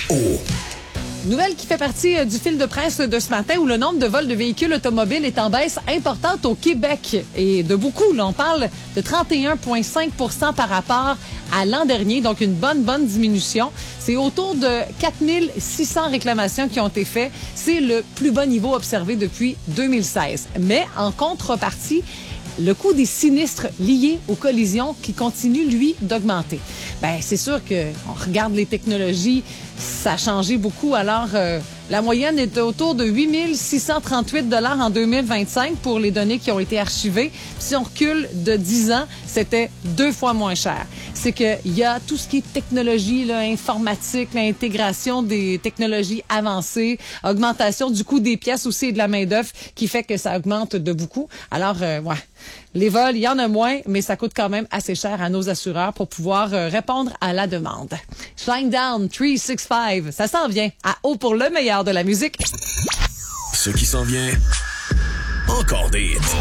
Nouvelle qui fait partie du fil de presse de ce matin où le nombre de vols de véhicules automobiles est en baisse importante au Québec. Et de beaucoup, là, on parle de 31,5 % par rapport à l'an dernier, donc une bonne diminution. C'est autour de 4600 réclamations qui ont été faites. C'est le plus bas niveau observé depuis 2016. Mais en contrepartie, le coût des sinistres liés aux collisions qui continue, lui, d'augmenter. Ben, c'est sûr que on regarde les technologies, ça a changé beaucoup. Alors, la moyenne est autour de 8 638 $ en 2025 pour les données qui ont été archivées. Puis si on recule de 10 ans, c'était 2 fois moins cher. C'est qu'il y a tout ce qui est technologie, là, informatique, l'intégration des technologies avancées, augmentation du coût des pièces aussi et de la main-d'œuvre qui fait que ça augmente de beaucoup. Alors, ouais, les vols, il y en a moins, mais ça coûte quand même assez cher à nos assureurs pour pouvoir répondre à la demande. Shinedown 365, ça s'en vient à haut pour le meilleur de la musique. Ce qui s'en vient, encore des hits.